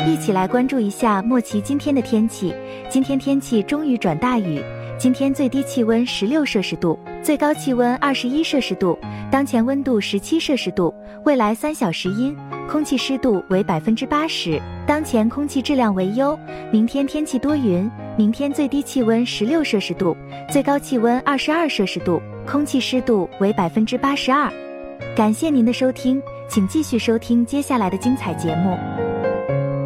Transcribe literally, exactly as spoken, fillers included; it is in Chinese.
一起来关注一下莫奇今天的天气。今天天气终于转大雨，今天最低气温十六摄氏度，最高气温二十一摄氏度，当前温度十七摄氏度，未来三小时阴，空气湿度为百分之八十，当前空气质量为优。明天天气多云，明天最低气温十六摄氏度，最高气温二十二摄氏度，空气湿度为百分之八十二。感谢您的收听，请继续收听接下来的精彩节目。